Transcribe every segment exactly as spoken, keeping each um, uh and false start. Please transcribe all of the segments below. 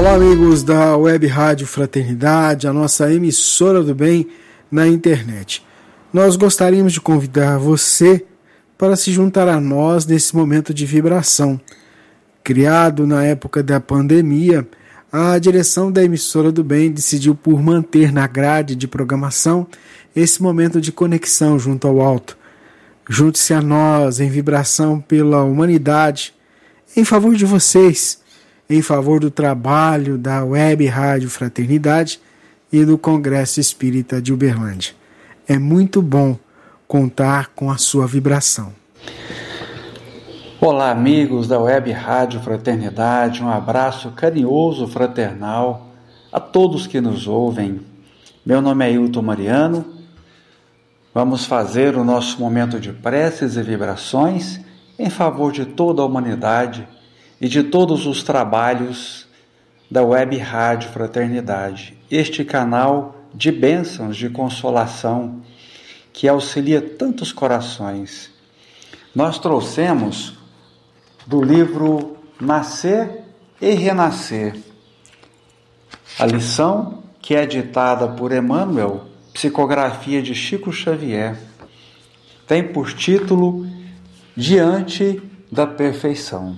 Olá, amigos da Web Rádio Fraternidade, a nossa emissora do bem na internet. Nós gostaríamos de convidar você para se juntar a nós nesse momento de vibração. Criado na época da pandemia, a direção da emissora do bem decidiu por manter na grade de programação esse momento de conexão junto ao alto. Junte-se a nós em vibração pela humanidade, em favor de vocês, em favor do trabalho da Web Rádio Fraternidade e do Congresso Espírita de Uberlândia. É muito bom contar com a sua vibração. Olá, amigos da Web Rádio Fraternidade, um abraço carinhoso, fraternal a todos que nos ouvem. Meu nome é Hilton Mariano. Vamos fazer o nosso momento de preces e vibrações em favor de toda a humanidade e de todos os trabalhos da Web Rádio Fraternidade, este canal de bênçãos, de consolação, que auxilia tantos corações. Nós trouxemos do livro Nascer e Renascer, a lição que é ditada por Emmanuel, psicografia de Chico Xavier, tem por título Diante da Perfeição.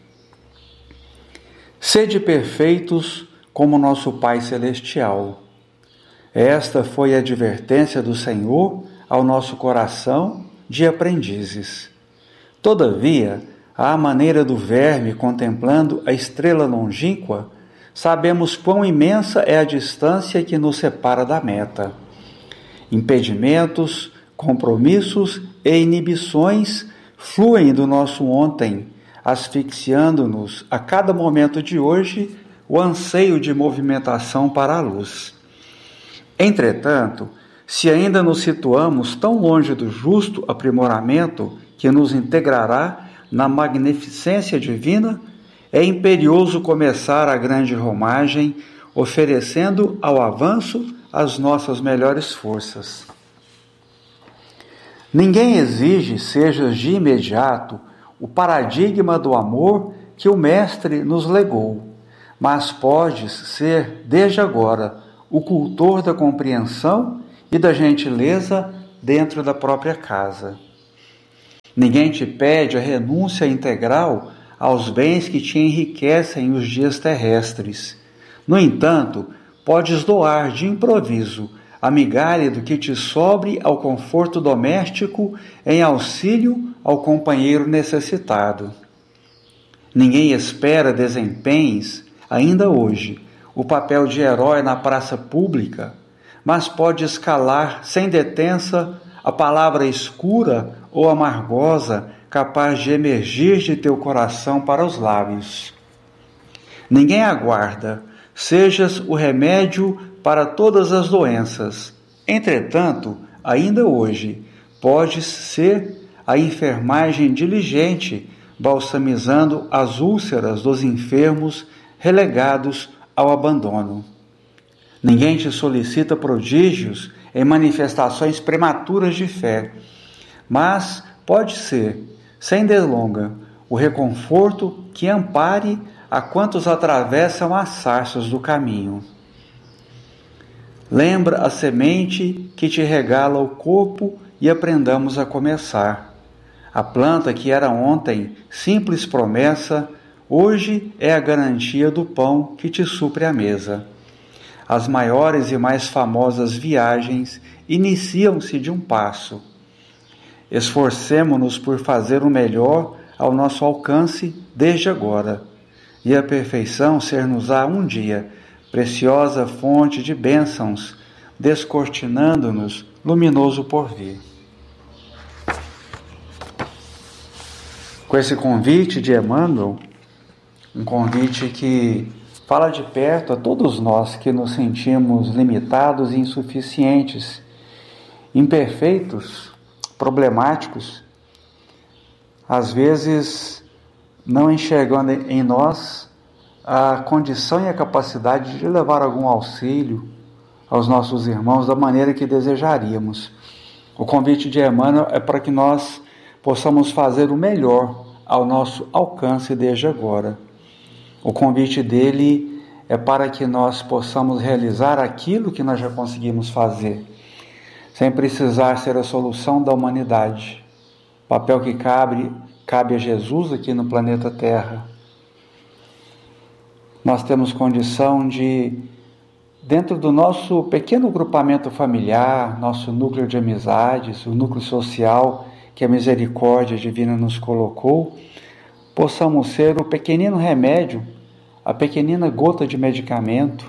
Sede perfeitos como nosso Pai Celestial. Esta foi a advertência do Senhor ao nosso coração de aprendizes. Todavia, à maneira do verme contemplando a estrela longínqua, sabemos quão imensa é a distância que nos separa da meta. Impedimentos, compromissos e inibições fluem do nosso ontem, asfixiando-nos a cada momento de hoje o anseio de movimentação para a luz. Entretanto, se ainda nos situamos tão longe do justo aprimoramento que nos integrará na magnificência divina, é imperioso começar a grande romagem, oferecendo ao avanço as nossas melhores forças. Ninguém exige seja de imediato o paradigma do amor que o Mestre nos legou, mas podes ser, desde agora, o cultor da compreensão e da gentileza dentro da própria casa. Ninguém te pede a renúncia integral aos bens que te enriquecem os dias terrestres. No entanto, podes doar de improviso a migalha do que te sobre ao conforto doméstico em auxílio ao companheiro necessitado. Ninguém espera desempenhes, ainda hoje, o papel de herói na praça pública, mas pode escalar sem detença a palavra escura ou amargosa capaz de emergir de teu coração para os lábios. Ninguém aguarda, sejas o remédio para todas as doenças. Entretanto, ainda hoje, podes ser a enfermagem diligente, balsamizando as úlceras dos enfermos relegados ao abandono. Ninguém te solicita prodígios em manifestações prematuras de fé, mas pode ser, sem delonga, o reconforto que ampare a quantos atravessam as sarças do caminho. Lembra a semente que te regala o corpo e aprendamos a começar. A planta que era ontem simples promessa, hoje é a garantia do pão que te supre a mesa. As maiores e mais famosas viagens iniciam-se de um passo. Esforcemo-nos por fazer o melhor ao nosso alcance desde agora, e a perfeição ser-nos-á um dia preciosa fonte de bênçãos, descortinando-nos luminoso porvir. Com esse convite de Emmanuel, um convite que fala de perto a todos nós que nos sentimos limitados e insuficientes, imperfeitos, problemáticos, às vezes não enxergando em nós a condição e a capacidade de levar algum auxílio aos nossos irmãos da maneira que desejaríamos. O convite de Emmanuel é para que nós possamos fazer o melhor ao nosso alcance desde agora. O convite dele é para que nós possamos realizar aquilo que nós já conseguimos fazer, sem precisar ser a solução da humanidade. Papel que cabe, cabe a Jesus aqui no planeta Terra. Nós temos condição de, dentro do nosso pequeno grupamento familiar, nosso núcleo de amizades, o núcleo social que a misericórdia divina nos colocou, possamos ser o pequenino remédio, a pequenina gota de medicamento,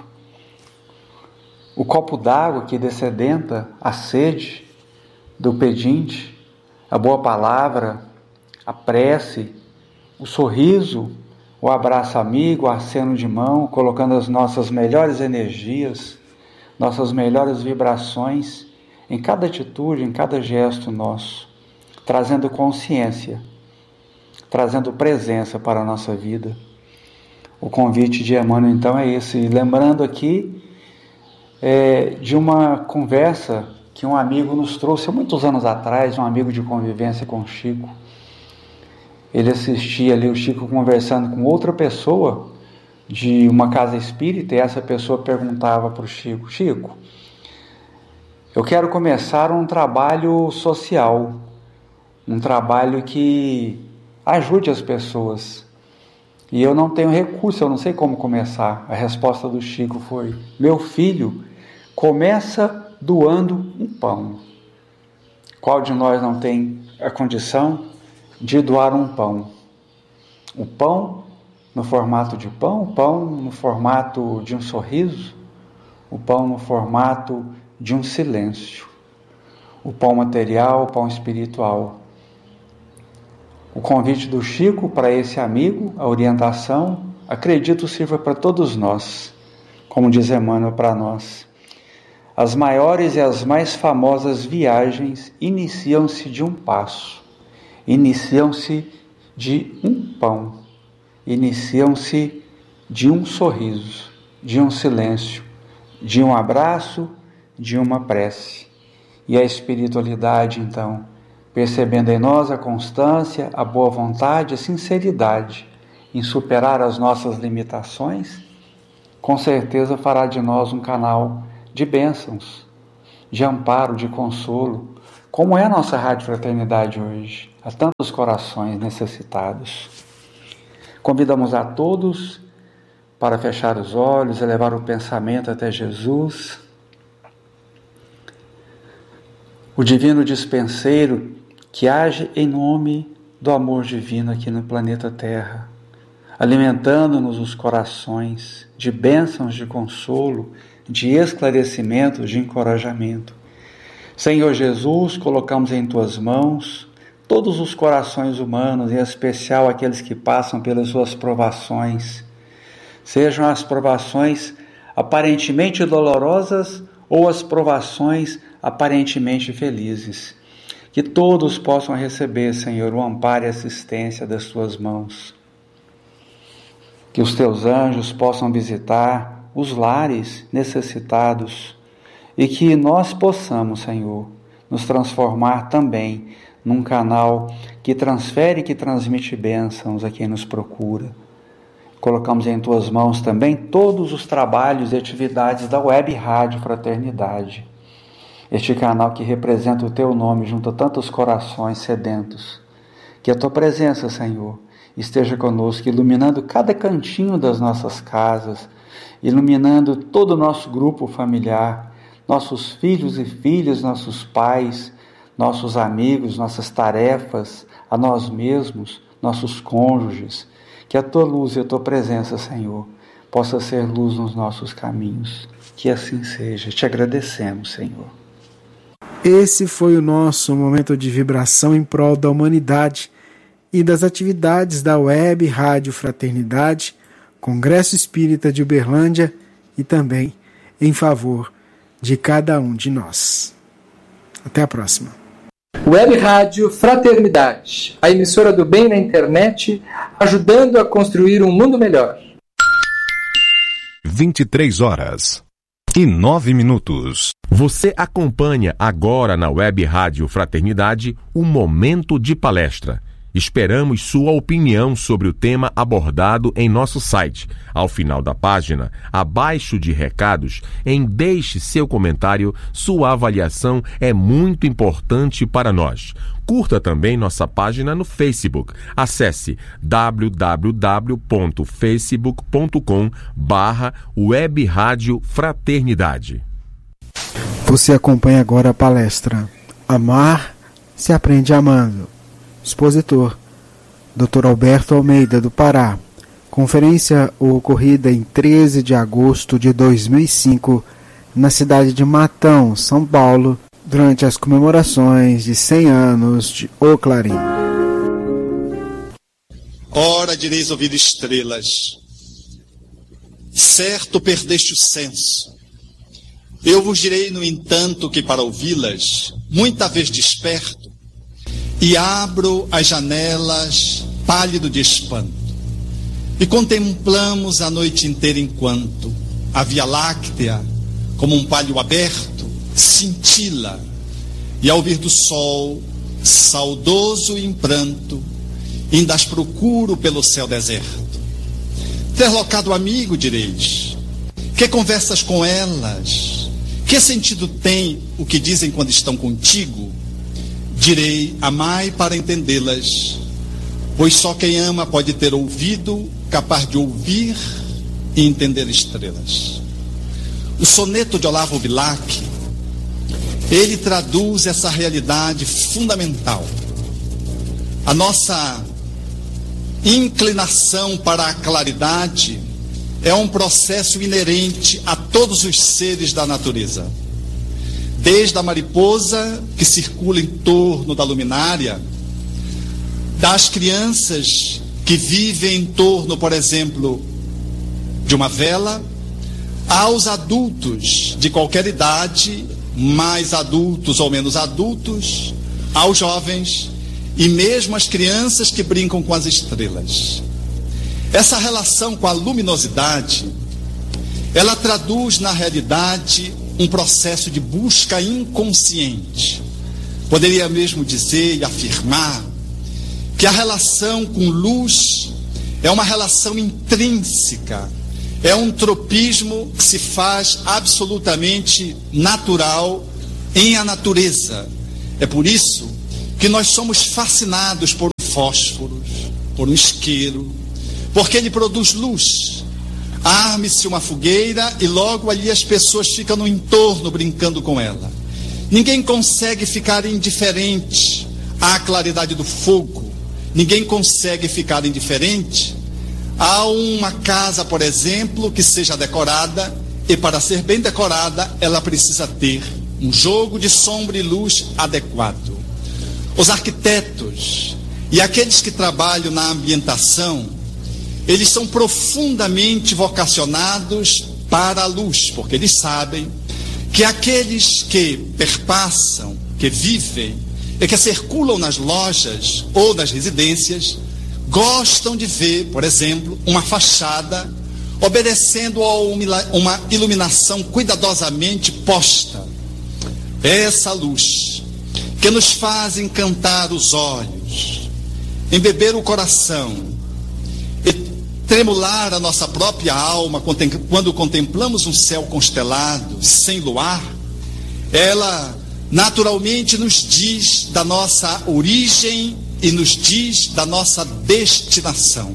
o copo d'água que dessedenta a sede do pedinte, a boa palavra, a prece, o sorriso, o abraço amigo, o aceno de mão, colocando as nossas melhores energias, nossas melhores vibrações em cada atitude, em cada gesto nosso, trazendo consciência, trazendo presença para a nossa vida. O convite de Emmanuel, então, é esse. Lembrando aqui é, de uma conversa que um amigo nos trouxe há muitos anos atrás, um amigo de convivência com o Chico. Ele assistia ali o Chico conversando com outra pessoa de uma casa espírita, e essa pessoa perguntava para o Chico: Chico, eu quero começar um trabalho social, um trabalho que ajude as pessoas, e eu não tenho recurso, eu não sei como começar. A resposta do Chico foi: meu filho, começa doando um pão. Qual de nós não tem a condição de doar um pão? O pão no formato de pão, o pão no formato de um sorriso, o pão no formato de um silêncio, o pão material, o pão espiritual. O convite do Chico para esse amigo, a orientação, acredito sirva para todos nós, como diz Emmanuel para nós. As maiores e as mais famosas viagens iniciam-se de um passo, iniciam-se de um pão, iniciam-se de um sorriso, de um silêncio, de um abraço, de uma prece. E a espiritualidade, então, percebendo em nós a constância, a boa vontade, a sinceridade em superar as nossas limitações, com certeza fará de nós um canal de bênçãos, de amparo, de consolo, como é a nossa Rádio Fraternidade hoje. Há tantos corações necessitados. Convidamos a todos para fechar os olhos, elevar o pensamento até Jesus, o divino dispenseiro que age em nome do amor divino aqui no planeta Terra, alimentando-nos os corações de bênçãos de consolo, de esclarecimento, de encorajamento. Senhor Jesus, colocamos em Tuas mãos todos os corações humanos, em especial aqueles que passam pelas suas provações, sejam as provações aparentemente dolorosas ou as provações aparentemente felizes. Que todos possam receber, Senhor, o amparo e assistência das Tuas mãos. Que os Teus anjos possam visitar os lares necessitados e que nós possamos, Senhor, nos transformar também num canal que transfere e que transmite bênçãos a quem nos procura. Colocamos em Tuas mãos também todos os trabalhos e atividades da Web Rádio Fraternidade, este canal que representa o Teu nome junto a tantos corações sedentos. Que a Tua presença, Senhor, esteja conosco, iluminando cada cantinho das nossas casas, iluminando todo o nosso grupo familiar, nossos filhos e filhas, nossos pais, nossos amigos, nossas tarefas, a nós mesmos, nossos cônjuges. Que a Tua luz e a Tua presença, Senhor, possa ser luz nos nossos caminhos. Que assim seja. Te agradecemos, Senhor. Esse foi o nosso momento de vibração em prol da humanidade e das atividades da Web Rádio Fraternidade, Congresso Espírita de Uberlândia e também em favor de cada um de nós. Até a próxima. Web Rádio Fraternidade, a emissora do bem na internet, ajudando a construir um mundo melhor. vinte e três horas e nove minutos. Você acompanha agora na Web Rádio Fraternidade um momento de palestra. Esperamos sua opinião sobre o tema abordado em nosso site. Ao final da página, abaixo de recados, em deixe seu comentário. Sua avaliação é muito importante para nós. Curta também nossa página no Facebook. Acesse w w w ponto facebook ponto com barra web rádio fraternidade. Você acompanha agora a palestra Amar se aprende amando. Expositor doutor Alberto Almeida, do Pará. Conferência ocorrida em treze de agosto de dois mil e cinco na cidade de Matão, São Paulo, durante as comemorações de cem anos de O Clarim. Ora, direis ouvir estrelas, certo perdeste o senso. Eu vos direi, no entanto, que para ouvi-las, muita vez desperto, e abro as janelas, pálido de espanto, e contemplamos a noite inteira enquanto a Via Láctea, como um palho aberto, cintila, e ao vir do sol, saudoso e em pranto, ainda as procuro pelo céu deserto. Interlocado amigo, direis, que conversas com elas? Que sentido tem o que dizem quando estão contigo? Direi, amai para entendê-las, pois só quem ama pode ter ouvido capaz de ouvir e entender estrelas. O soneto de Olavo Bilac, ele traduz essa realidade fundamental. A nossa inclinação para a claridade é um processo inerente a todos os seres da natureza. Desde a mariposa que circula em torno da luminária, das crianças que vivem em torno, por exemplo, de uma vela, aos adultos de qualquer idade, mais adultos ou menos adultos, aos jovens e mesmo às crianças que brincam com as estrelas. Essa relação com a luminosidade, ela traduz na realidade um processo de busca inconsciente. Poderia mesmo dizer e afirmar que a relação com luz é uma relação intrínseca, é um tropismo que se faz absolutamente natural em a natureza. É por isso que nós somos fascinados por um fósforo, por um isqueiro, porque ele produz luz. Arme-se uma fogueira e logo ali as pessoas ficam no entorno brincando com ela. Ninguém consegue ficar indiferente à claridade do fogo. Ninguém consegue ficar indiferente a uma casa, por exemplo, que seja decorada, e para ser bem decorada, ela precisa ter um jogo de sombra e luz adequado. Os arquitetos e aqueles que trabalham na ambientação, eles são profundamente vocacionados para a luz, porque eles sabem que aqueles que perpassam, que vivem e que circulam nas lojas ou nas residências, gostam de ver, por exemplo, uma fachada obedecendo a uma iluminação cuidadosamente posta. Essa luz que nos faz encantar os olhos, embeber o coração e tremular a nossa própria alma quando contemplamos um céu constelado, sem luar, ela naturalmente nos diz da nossa origem e nos diz da nossa destinação.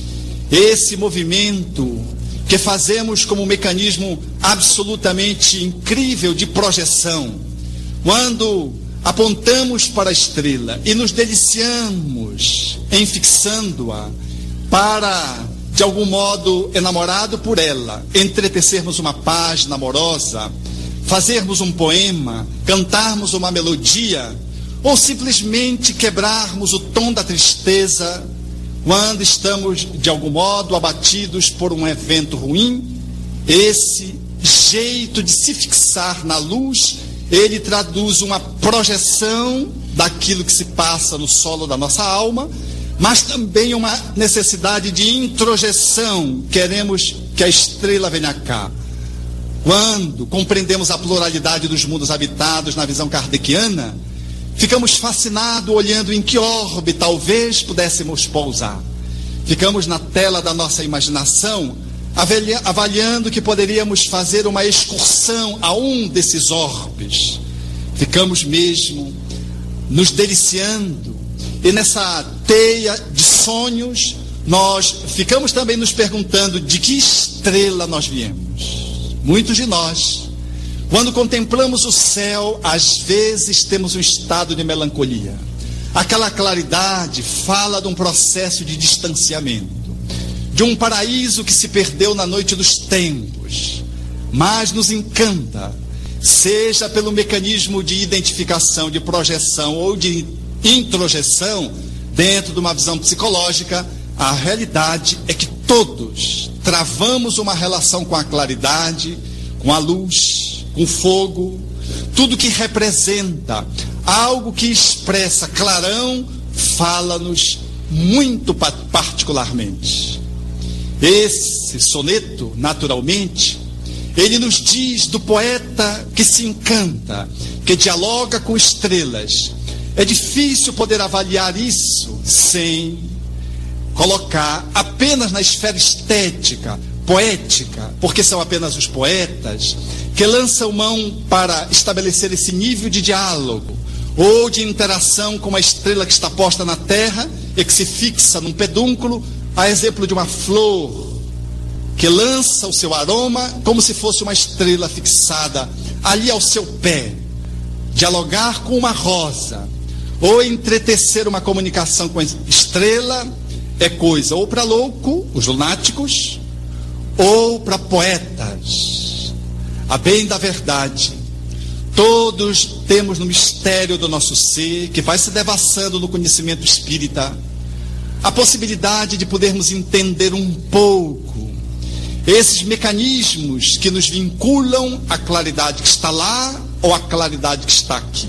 Esse movimento que fazemos como um mecanismo absolutamente incrível de projeção, quando apontamos para a estrela e nos deliciamos em fixando-a para, de algum modo, enamorado por ela, entretecermos uma página amorosa, fazermos um poema, cantarmos uma melodia, ou simplesmente quebrarmos o tom da tristeza quando estamos, de algum modo, abatidos por um evento ruim. Esse jeito de se fixar na luz, ele traduz uma projeção daquilo que se passa no solo da nossa alma, mas também uma necessidade de introjeção. Queremos que a estrela venha cá. Quando compreendemos a pluralidade dos mundos habitados na visão kardeciana, Ficamos fascinados olhando em que órbita talvez pudéssemos pousar. Ficamos na tela da nossa imaginação avaliando que poderíamos fazer uma excursão a um desses orbes. Ficamos mesmo nos deliciando, e nessa teia de sonhos nós ficamos também nos perguntando de que estrela nós viemos. Muitos de nós, quando contemplamos o céu, às vezes temos um estado de melancolia. Aquela claridade fala de um processo de distanciamento, de um paraíso que se perdeu na noite dos tempos, mas nos encanta, seja pelo mecanismo de identificação, de projeção ou de introjeção, dentro de uma visão psicológica. A realidade é que todos travamos uma relação com a claridade, com a luz, com o fogo, tudo que representa algo que expressa clarão, fala-nos muito particularmente. Esse soneto, naturalmente, ele nos diz do poeta que se encanta, que dialoga com estrelas. É difícil poder avaliar isso sem colocar apenas na esfera estética, poética, porque são apenas os poetas que lançam mão para estabelecer esse nível de diálogo ou de interação com uma estrela que está posta na terra e que se fixa num pedúnculo, a exemplo de uma flor que lança o seu aroma como se fosse uma estrela fixada ali ao seu pé. Dialogar com uma rosa ou entretecer uma comunicação com a estrela é coisa ou para louco, os lunáticos, ou para poetas. A bem da verdade, todos temos no mistério do nosso ser, que vai se devassando no conhecimento espírita, a possibilidade de podermos entender um pouco esses mecanismos que nos vinculam à claridade que está lá ou à claridade que está aqui.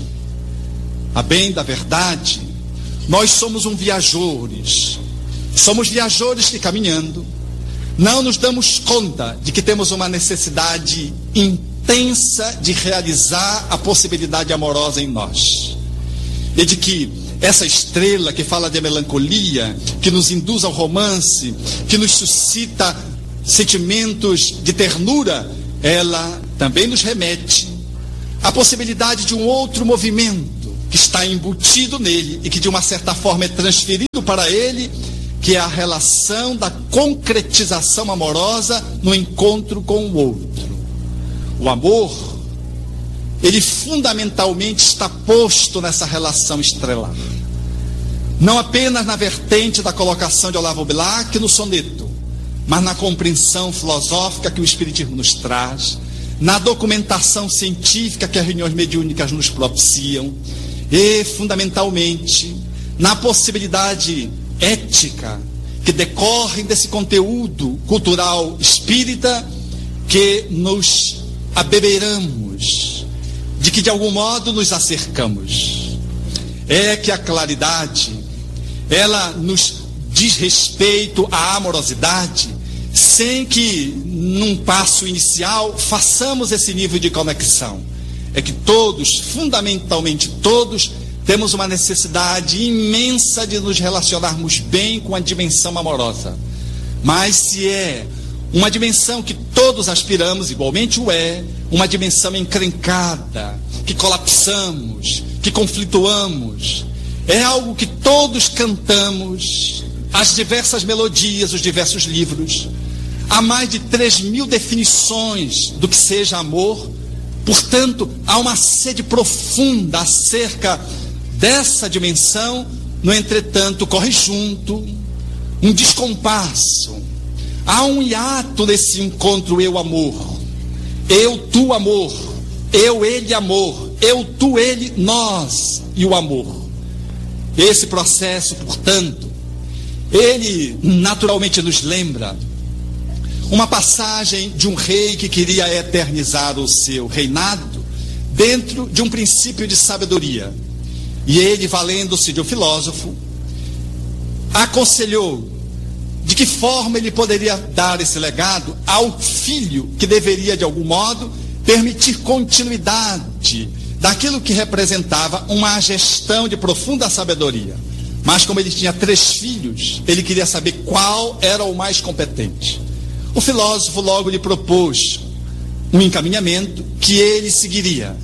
A bem da verdade, nós somos um viajores, somos viajores que, caminhando, não nos damos conta de que temos uma necessidade intensa de realizar a possibilidade amorosa em nós, e de que essa estrela que fala de melancolia, que nos induz ao romance, que nos suscita sentimentos de ternura, ela também nos remete à possibilidade de um outro movimento que está embutido nele e que de uma certa forma é transferido para ele, que é a relação da concretização amorosa no encontro com o outro. O amor, ele fundamentalmente está posto nessa relação estrelar. Não apenas na vertente da colocação de Olavo Bilac no soneto, mas na compreensão filosófica que o Espiritismo nos traz, na documentação científica que as reuniões mediúnicas nos propiciam, e fundamentalmente na possibilidade ética que decorre desse conteúdo cultural espírita, que nos abebeiramos, de que de algum modo nos acercamos. É que a claridade, ela nos diz respeito à amorosidade, sem que num passo inicial façamos esse nível de conexão. É que todos, fundamentalmente todos, temos uma necessidade imensa de nos relacionarmos bem com a dimensão amorosa. Mas se é uma dimensão que todos aspiramos, igualmente o é, uma dimensão encrencada, que colapsamos, que conflituamos, é algo que todos cantamos, as diversas melodias, os diversos livros. Há mais de três mil definições do que seja amor. Portanto, há uma sede profunda acerca dessa dimensão. No entretanto, corre junto um descompasso. Há um hiato nesse encontro eu-amor. Eu, tu, amor. Eu, ele, amor. Eu, tu, ele, nós e o amor. Esse processo, portanto, ele naturalmente nos lembra uma passagem de um rei que queria eternizar o seu reinado dentro de um princípio de sabedoria. E ele, valendo-se de um filósofo, aconselhou de que forma ele poderia dar esse legado ao filho que deveria, de algum modo, permitir continuidade daquilo que representava uma gestão de profunda sabedoria. Mas como ele tinha três filhos, ele queria saber qual era o mais competente. O filósofo logo lhe propôs um encaminhamento que ele seguiria.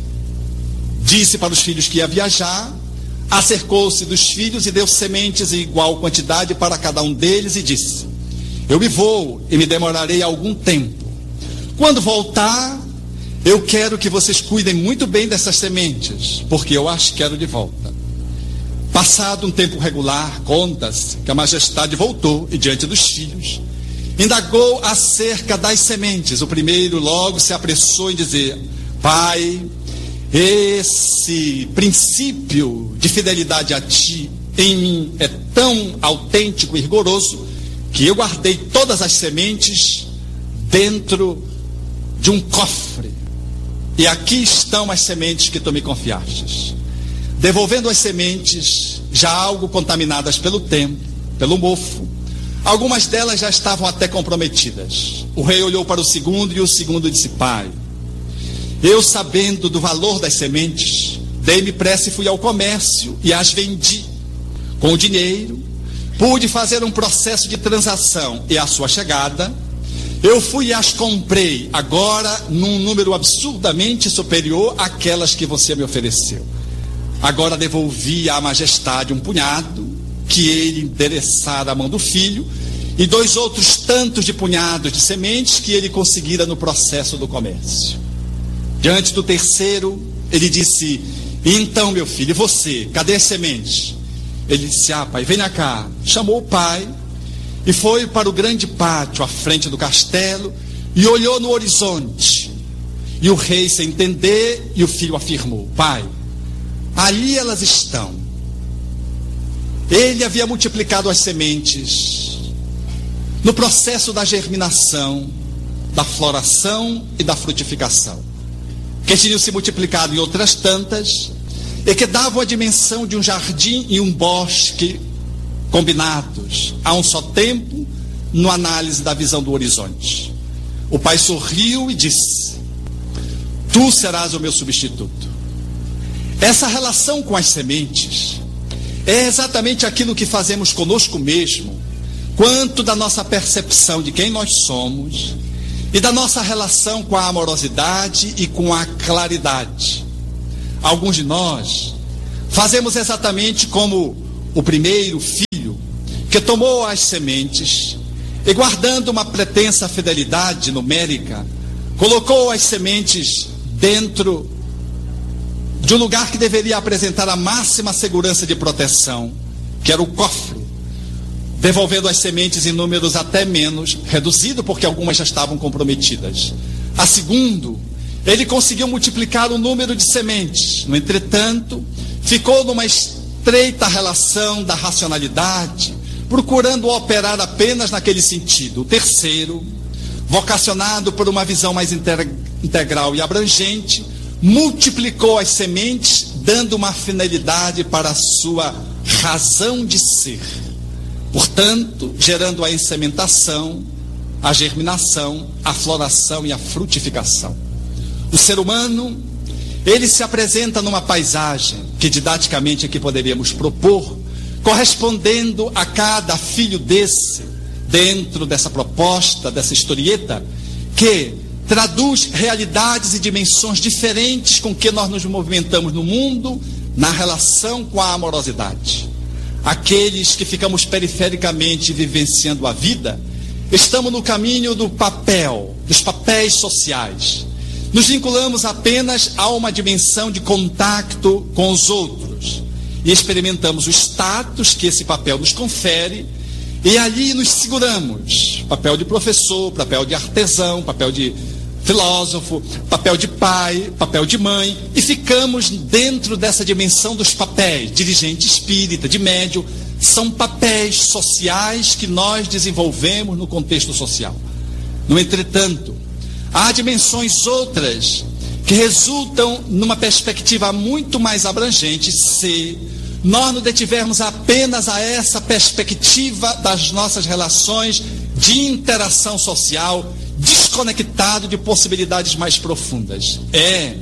Disse para os filhos que ia viajar, acercou-se dos filhos e deu sementes em igual quantidade para cada um deles e disse: eu me vou e me demorarei algum tempo. Quando voltar, eu quero que vocês cuidem muito bem dessas sementes, porque eu as quero de volta. Passado um tempo regular, conta-se que a majestade voltou e diante dos filhos indagou acerca das sementes. O primeiro logo se apressou em dizer: pai, esse princípio de fidelidade a ti em mim é tão autêntico e rigoroso que eu guardei todas as sementes dentro de um cofre, e aqui estão as sementes que tu me confiastes. Devolvendo as sementes, já algo contaminadas pelo tempo, pelo mofo, algumas delas já estavam até comprometidas. O rei olhou para o segundo e o segundo disse: pai, eu, sabendo do valor das sementes, dei-me pressa e fui ao comércio e as vendi. Com o dinheiro, pude fazer um processo de transação e à sua chegada, eu fui e as comprei, agora num número absurdamente superior àquelas que você me ofereceu. Agora devolvi à majestade um punhado que ele endereçara à mão do filho e dois outros tantos de punhados de sementes que ele conseguira no processo do comércio. Diante do terceiro, ele disse: então, meu filho, e você, cadê as sementes? Ele disse: ah, pai, venha cá. Chamou o pai e foi para o grande pátio à frente do castelo e olhou no horizonte. E o rei, sem entender, e o filho afirmou: pai, ali elas estão. Ele havia multiplicado as sementes no processo da germinação, da floração e da frutificação, que tinham se multiplicado em outras tantas e que davam a dimensão de um jardim e um bosque combinados a um só tempo, no análise da visão do horizonte. O pai sorriu e disse: tu serás o meu substituto. Essa relação com as sementes é exatamente aquilo que fazemos conosco mesmo, quanto da nossa percepção de quem nós somos e da nossa relação com a amorosidade e com a claridade. Alguns de nós fazemos exatamente como o primeiro filho, que tomou as sementes e, guardando uma pretensa fidelidade numérica, colocou as sementes dentro de um lugar que deveria apresentar a máxima segurança de proteção, que era o cofre, devolvendo as sementes em números até menos, reduzido porque algumas já estavam comprometidas. A segundo, ele conseguiu multiplicar o número de sementes. No entretanto, ficou numa estreita relação da racionalidade, procurando operar apenas naquele sentido. O terceiro, vocacionado por uma visão mais integral e abrangente, multiplicou as sementes, dando uma finalidade para a sua razão de ser. Portanto, gerando a ensementação, a germinação, a floração e a frutificação. O ser humano, ele se apresenta numa paisagem que didaticamente aqui poderíamos propor, correspondendo a cada filho desse, dentro dessa proposta, dessa historieta, que traduz realidades e dimensões diferentes com que nós nos movimentamos no mundo, na relação com a amorosidade. Aqueles que ficamos perifericamente vivenciando a vida, estamos no caminho do papel, dos papéis sociais. Nos vinculamos apenas a uma dimensão de contato com os outros e experimentamos o status que esse papel nos confere, e ali nos seguramos. Papel de professor, papel de artesão, papel de filósofo, papel de pai, papel de mãe, e ficamos dentro dessa dimensão dos papéis. Dirigente espírita, de médium, são papéis sociais que nós desenvolvemos no contexto social. No entretanto, há dimensões outras que resultam numa perspectiva muito mais abrangente se nós nos detivermos apenas a essa perspectiva das nossas relações de interação social, desconectado de possibilidades mais profundas. É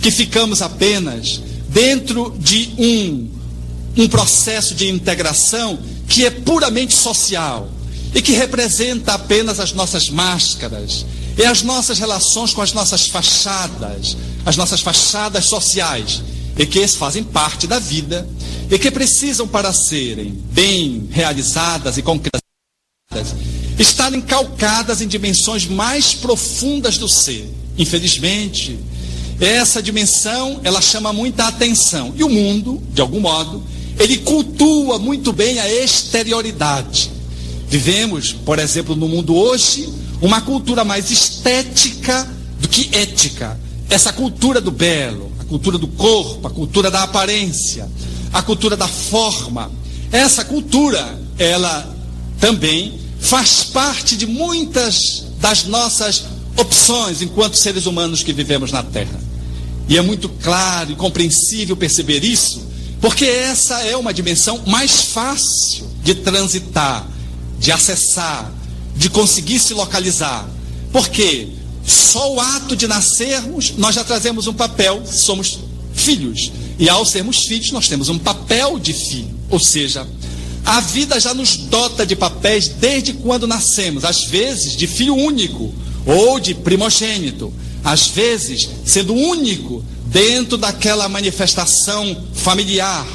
que ficamos apenas dentro de um, um processo de integração que é puramente social e que representa apenas as nossas máscaras e as nossas relações com as nossas fachadas, as nossas fachadas sociais, e que fazem parte da vida e que precisam, para serem bem realizadas e concretizadas, estarem calcadas em dimensões mais profundas do ser. Infelizmente, essa dimensão, ela chama muita atenção. E o mundo, de algum modo, ele cultua muito bem a exterioridade. Vivemos, por exemplo, no mundo hoje, uma cultura mais estética do que ética. Essa cultura do belo, a cultura do corpo, a cultura da aparência, a cultura da forma. Essa cultura, ela também faz parte de muitas das nossas opções enquanto seres humanos que vivemos na Terra. E é muito claro e compreensível perceber isso, porque essa é uma dimensão mais fácil de transitar, de acessar, de conseguir se localizar. Porque só o ato de nascermos, nós já trazemos um papel, somos filhos. E ao sermos filhos, nós temos um papel de filho. Ou seja, a vida já nos dota de papéis desde quando nascemos. Às vezes de filho único ou de primogênito. Às vezes sendo único dentro daquela manifestação familiar,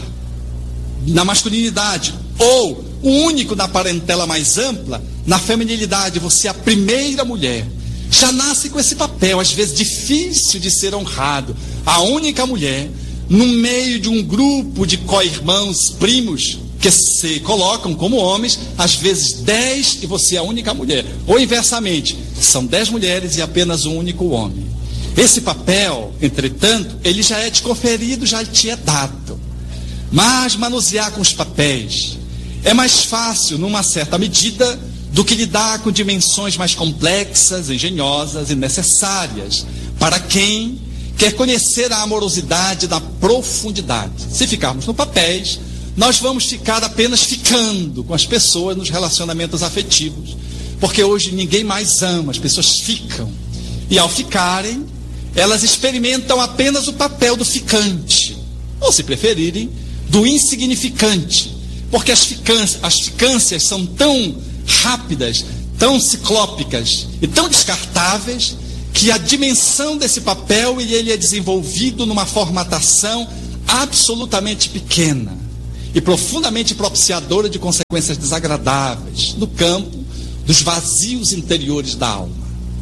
na masculinidade. Ou o único na parentela mais ampla, na feminilidade. Você é a primeira mulher. Já nasce com esse papel, às vezes difícil de ser honrado. A única mulher, no meio de um grupo de co-irmãos, primos, que se colocam como homens, às vezes dez e você é a única mulher. Ou inversamente, são dez mulheres e apenas um único homem. Esse papel, entretanto, ele já é te conferido, já te é dado. Mas manusear com os papéis é mais fácil, numa certa medida, do que lidar com dimensões mais complexas, engenhosas e necessárias para quem quer conhecer a amorosidade na profundidade. Se ficarmos no papéis, nós vamos ficar apenas ficando com as pessoas nos relacionamentos afetivos, porque hoje ninguém mais ama, as pessoas ficam, e ao ficarem, elas experimentam apenas o papel do ficante, ou se preferirem, do insignificante, porque as ficâncias, as ficâncias são tão rápidas, tão ciclópicas e tão descartáveis, que a dimensão desse papel ele é desenvolvido numa formatação absolutamente pequena e profundamente propiciadora de consequências desagradáveis no campo dos vazios interiores da alma.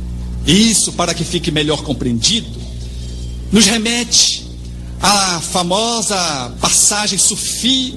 Isso, para que fique melhor compreendido, nos remete à famosa passagem sufi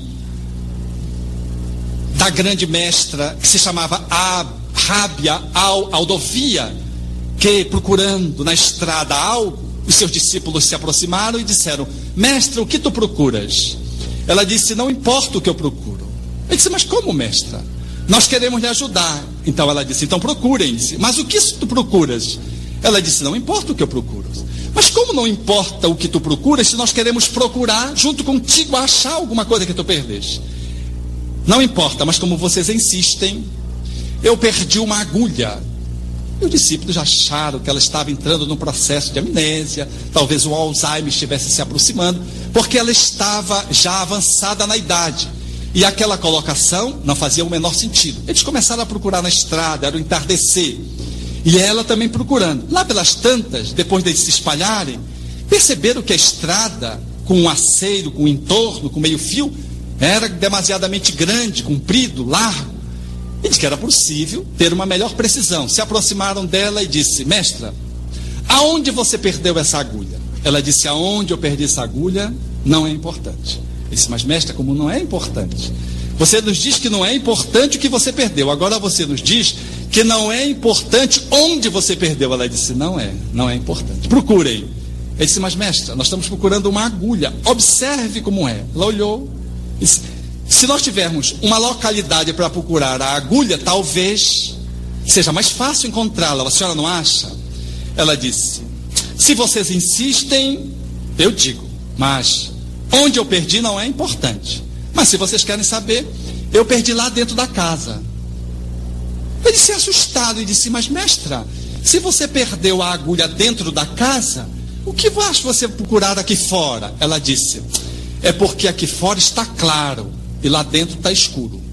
da grande mestra, que se chamava Rábia Aldovia, que, procurando na estrada algo, os seus discípulos se aproximaram e disseram: mestra, o que tu procuras? Ela disse: não importa o que eu procuro. Ele disse: mas como, mestra? Nós queremos lhe ajudar. Então ela disse: então procurem-se. Mas o que tu procuras? Ela disse: não importa o que eu procuro. Mas como não importa o que tu procuras, se nós queremos procurar junto contigo achar alguma coisa que tu perdeste? Não importa, mas como vocês insistem, eu perdi uma agulha. E os discípulos já acharam que ela estava entrando num processo de amnésia, talvez o Alzheimer estivesse se aproximando, porque ela estava já avançada na idade. E aquela colocação não fazia o menor sentido. Eles começaram a procurar na estrada, era o entardecer. E ela também procurando. Lá pelas tantas, depois de se espalharem, perceberam que a estrada, com um aceiro, com um entorno, com meio fio, era demasiadamente grande, comprido, largo. E disse que era possível ter uma melhor precisão. Se aproximaram dela e disse: mestra, aonde você perdeu essa agulha? Ela disse: aonde eu perdi essa agulha não é importante. Ele disse: mas mestra, como não é importante? Você nos diz que não é importante o que você perdeu, agora você nos diz que não é importante onde você perdeu. Ela disse: não é, não é importante. Procurem. Ele disse: mas mestra, nós estamos procurando uma agulha, observe como é. Ela olhou e disse: se nós tivermos uma localidade para procurar a agulha, talvez seja mais fácil encontrá-la. A senhora não acha? Ela disse: se vocês insistem, eu digo, mas onde eu perdi não é importante. Mas se vocês querem saber, eu perdi lá dentro da casa. Ele se assustado e disse: mas mestra, se você perdeu a agulha dentro da casa, o que acha você procurar aqui fora? Ela disse, é porque aqui fora está claro e lá dentro está escuro.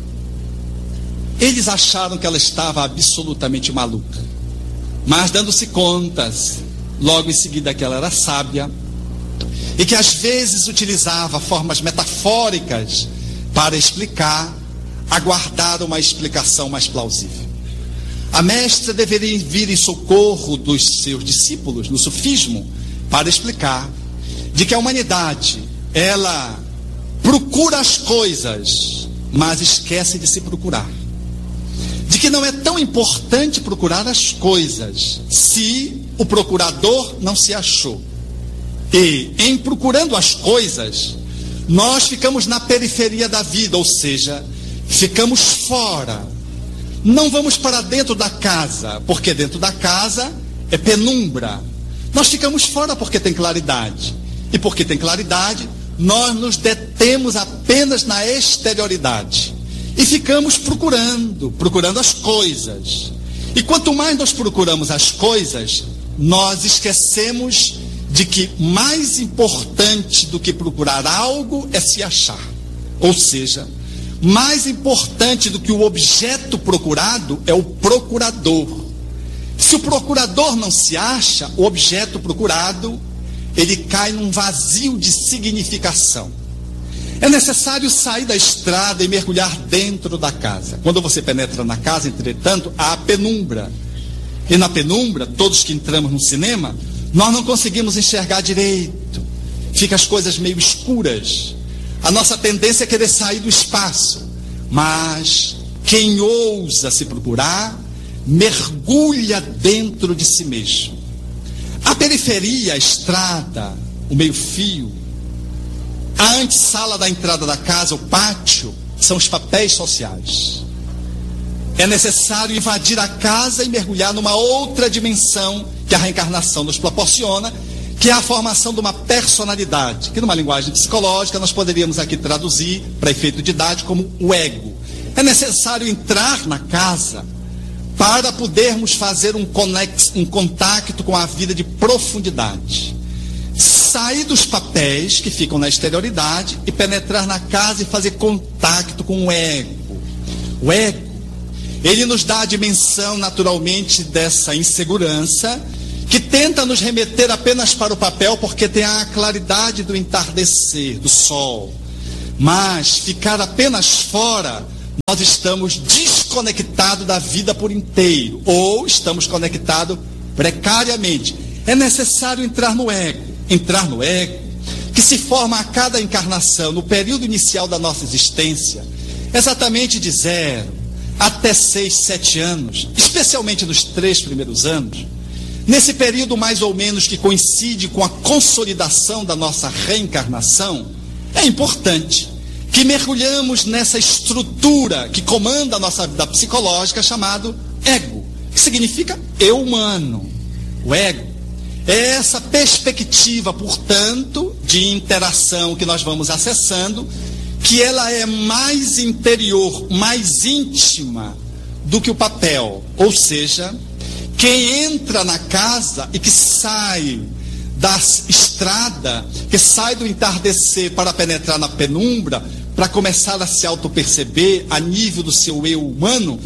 Eles acharam que ela estava absolutamente maluca, mas dando-se contas, logo em seguida, que ela era sábia e que às vezes utilizava formas metafóricas para explicar, aguardar uma explicação mais plausível. A mestra deveria vir em socorro dos seus discípulos no sufismo para explicar de que a humanidade, ela procura as coisas, mas esquece de se procurar. De que não é tão importante procurar as coisas se o procurador não se achou. E em procurando as coisas, nós ficamos na periferia da vida, ou seja, ficamos fora. Não vamos para dentro da casa, porque dentro da casa é penumbra. Nós ficamos fora porque tem claridade. E porque tem claridade, nós nos detemos apenas na exterioridade. E ficamos procurando, procurando as coisas. E quanto mais nós procuramos as coisas, nós esquecemos de que mais importante do que procurar algo é se achar. Ou seja, mais importante do que o objeto procurado é o procurador. Se o procurador não se acha, o objeto procurado, ele cai num vazio de significação. É necessário sair da estrada e mergulhar dentro da casa. Quando você penetra na casa, entretanto, há a penumbra. E na penumbra, todos que entramos no cinema, nós não conseguimos enxergar direito. Ficam as coisas meio escuras. A nossa tendência é querer sair do espaço. Mas quem ousa se procurar, mergulha dentro de si mesmo. A periferia, a estrada, o meio-fio, a antessala da entrada da casa, o pátio, são os papéis sociais. É necessário invadir a casa e mergulhar numa outra dimensão que a reencarnação nos proporciona, que é a formação de uma personalidade, que numa linguagem psicológica nós poderíamos aqui traduzir, para efeito didático, como o ego. É necessário entrar na casa para podermos fazer um, conex, um contato com a vida de profundidade. Sair dos papéis que ficam na exterioridade e penetrar na casa e fazer contato com o ego. O ego, ele nos dá a dimensão naturalmente dessa insegurança, que tenta nos remeter apenas para o papel, porque tem a claridade do entardecer, do sol. Mas ficar apenas fora, nós estamos desconectados da vida por inteiro, ou estamos conectados precariamente. É necessário entrar no ego. Entrar no ego, que se forma a cada encarnação, no período inicial da nossa existência, exatamente de zero até seis, sete anos, especialmente nos três primeiros anos, nesse período mais ou menos que coincide com a consolidação da nossa reencarnação, é importante que mergulhamos nessa estrutura que comanda a nossa vida psicológica, chamado ego, que significa eu humano. O ego é essa perspectiva, portanto, de interação que nós vamos acessando, que ela é mais interior, mais íntima do que o papel. Ou seja, quem entra na casa e que sai da estrada, que sai do entardecer para penetrar na penumbra, para começar a se auto-perceber a nível do seu eu humano,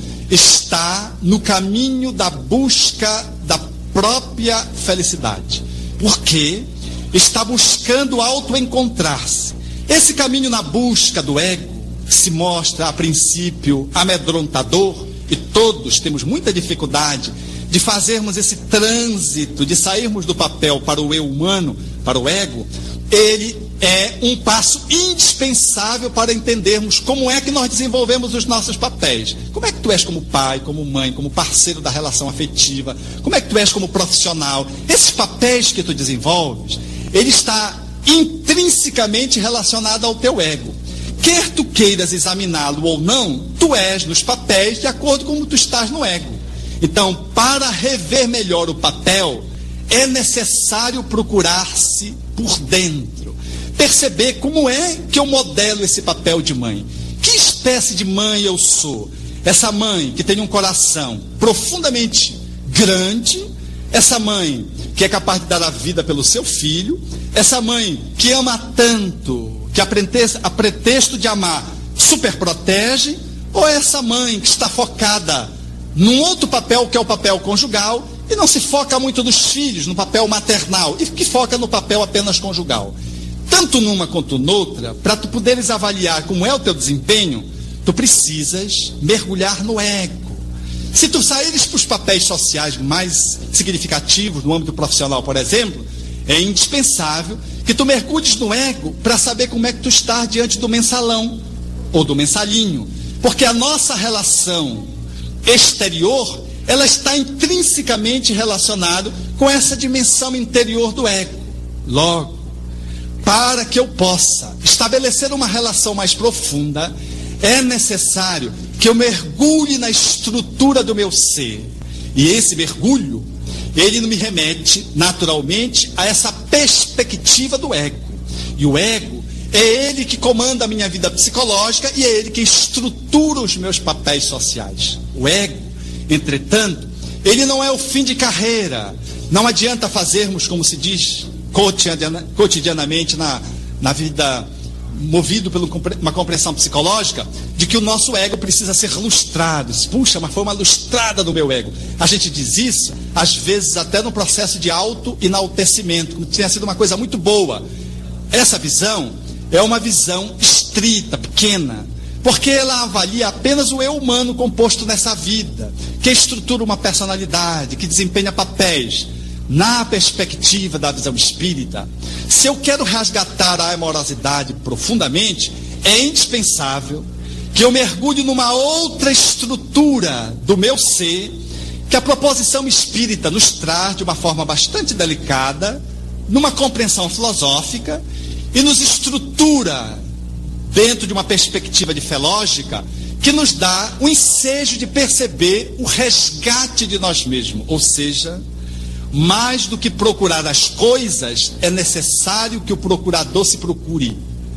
está no caminho da busca da própria felicidade, porque está buscando auto-encontrar-se. Esse caminho na busca do ego, que se mostra a princípio amedrontador, e todos temos muita dificuldade de fazermos esse trânsito, de sairmos do papel para o eu humano, para o ego, ele é um passo indispensável para entendermos como é que nós desenvolvemos os nossos papéis. Como é que tu és como pai, como mãe, como parceiro da relação afetiva? Como é que tu és como profissional? Esses papéis que tu desenvolves, ele está intrinsecamente relacionado ao teu ego. Quer tu queiras examiná-lo ou não, tu és nos papéis de acordo com como tu estás no ego. Então, para rever melhor o papel, é necessário procurar-se por dentro. Perceber como é que eu modelo esse papel de mãe. Que espécie de mãe eu sou? Essa mãe que tem um coração profundamente grande, essa mãe que é capaz de dar a vida pelo seu filho, essa mãe que ama tanto, que a pretexto de amar super protege, ou essa mãe que está focada num outro papel, que é o papel conjugal, e não se foca muito nos filhos, no papel maternal, e que foca no papel apenas conjugal. Tanto numa quanto noutra, para tu poderes avaliar como é o teu desempenho, tu precisas mergulhar no ego. Se tu saíres para os papéis sociais mais significativos, no âmbito profissional, por exemplo, é indispensável que tu mergulhes no ego para saber como é que tu estás diante do mensalão ou do mensalinho. Porque a nossa relação exterior, ela está intrinsecamente relacionada com essa dimensão interior do ego. Logo, para que eu possa estabelecer uma relação mais profunda, é necessário que eu mergulhe na estrutura do meu ser. E esse mergulho, ele me remete naturalmente a essa perspectiva do ego. E o ego é ele que comanda a minha vida psicológica e é ele que estrutura os meus papéis sociais. O ego, entretanto, ele não é o fim de carreira. Não adianta fazermos, como se diz cotidianamente na, na vida, movido por uma compreensão psicológica, de que o nosso ego precisa ser lustrado. Puxa, mas foi uma lustrada do meu ego. A gente diz isso, às vezes até no processo de auto-enaltecimento, como tinha sido uma coisa muito boa. Essa visão é uma visão estrita, pequena, porque ela avalia apenas o eu humano composto nessa vida, que estrutura uma personalidade, que desempenha papéis. Na perspectiva da visão espírita, se eu quero resgatar a amorosidade profundamente, é indispensável que eu mergulhe numa outra estrutura do meu ser, que a proposição espírita nos traz de uma forma bastante delicada, numa compreensão filosófica, e nos estrutura dentro de uma perspectiva de fé lógica, que nos dá o ensejo de perceber o resgate de nós mesmos. Ou seja, mais do que procurar as coisas, é necessário que o procurador se procure.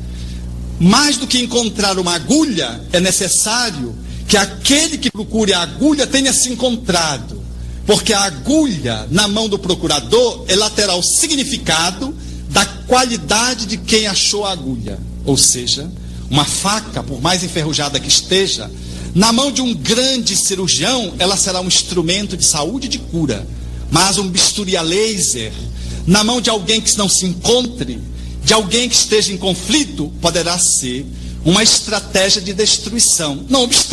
Mais do que encontrar uma agulha, é necessário que aquele que procure a agulha tenha se encontrado. Porque a agulha na mão do procurador, ela terá o significado da qualidade de quem achou a agulha. Ou seja, uma faca, por mais enferrujada que esteja, na mão de um grande cirurgião, ela será um instrumento de saúde e de cura. Mas um bisturi a laser, na mão de alguém que não se encontre, de alguém que esteja em conflito, poderá ser uma estratégia de destruição. Não obstante,